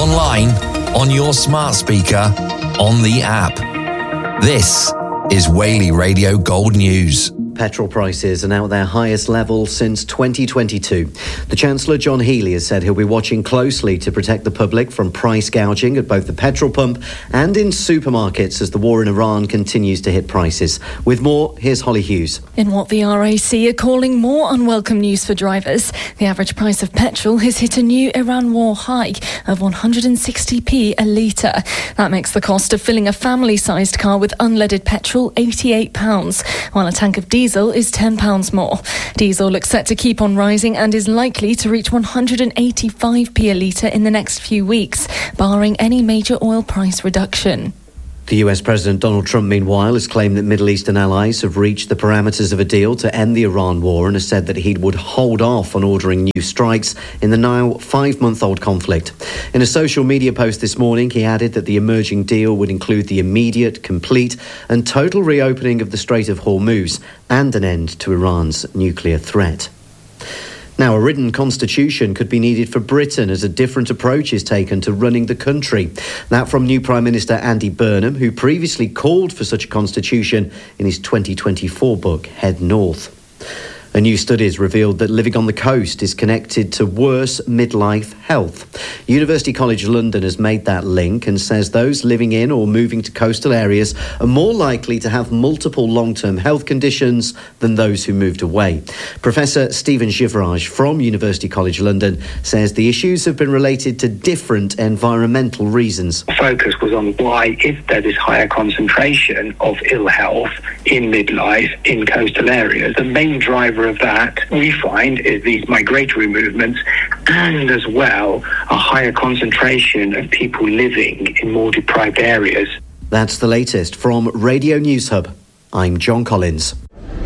online, on your smart speaker, on the app. This is Whaley Radio Gold News. Petrol prices are now at their highest level since 2022. The Chancellor, John Healey, has said he'll be watching closely to protect the public from price gouging at both the petrol pump and in supermarkets as the war in Iran continues to hit prices. With more, here's Holly Hughes. In what the RAC are calling more unwelcome news for drivers, the average price of petrol has hit a new Iran war high of 160p a litre. That makes the cost of filling a family-sized car with unleaded petrol £88, while a tank of diesel is £10 more. Diesel looks set to keep on rising and is likely to reach 185p a litre in the next few weeks, barring any major oil price reduction. The US President Donald Trump, meanwhile, has claimed that Middle Eastern allies have reached the parameters of a deal to end the Iran war and has said that he would hold off on ordering new strikes in the now 5-month-old conflict. In a social media post this morning, he added that the emerging deal would include the immediate, complete and total reopening of the Strait of Hormuz and an end to Iran's nuclear threat. Now, a written constitution could be needed for Britain as a different approach is taken to running the country. That from new Prime Minister Andy Burnham, who previously called for such a constitution in his 2024 book, Head North. A new study has revealed that living on the coast is connected to worse midlife health. University College London has made that link and says those living in or moving to coastal areas are more likely to have multiple long-term health conditions than those who moved away. Professor Stephen Shivraj from University College London says the issues have been related to different environmental reasons. The focus was on why is there this higher concentration of ill health in midlife in coastal areas. The main driver of that, we find, is these migratory movements and as well a higher concentration of people living in more deprived areas. That's the latest from Radio News Hub. I'm John Collins.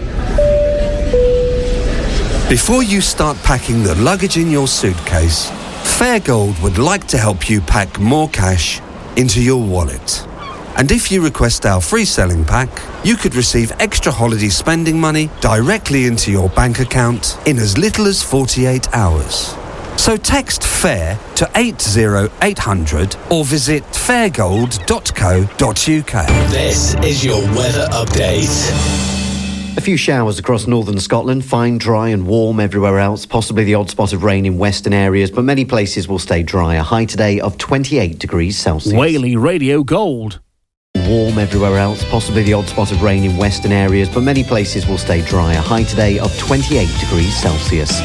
Before you start packing the luggage in your suitcase, Fairgold would like to help you pack more cash into your wallet. And if you request our free selling pack, you could receive extra holiday spending money directly into your bank account in as little as 48 hours. So text FAIR to 80800 or visit fairgold.co.uk. This is your weather update. A few showers across northern Scotland, fine, dry and warm everywhere else, possibly the odd spot of rain in western areas, but many places will stay dry. A high today of 28 degrees Celsius. Whaley Radio Gold. Warm everywhere else, possibly the odd spot of rain in western areas, but many places will stay dry. A high today of 28 degrees Celsius.